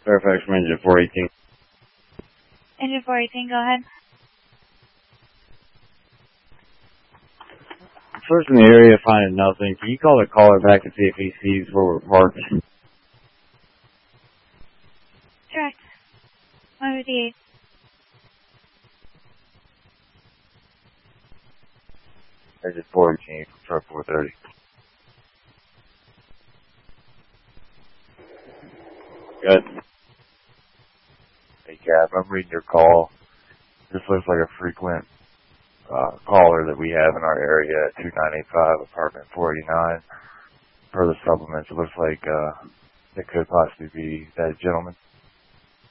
Fairfax from engine 418. Engine 418, go ahead. First in the area, finding nothing. Can you call the caller back and see if he sees where we're parked? Correct. 158. Engine 418 from truck 430. Good. Hey, Cap, I'm reading your call. This looks like a frequent caller that we have in our area at 2985 apartment 489. Per the supplements, it looks like it could possibly be that gentleman.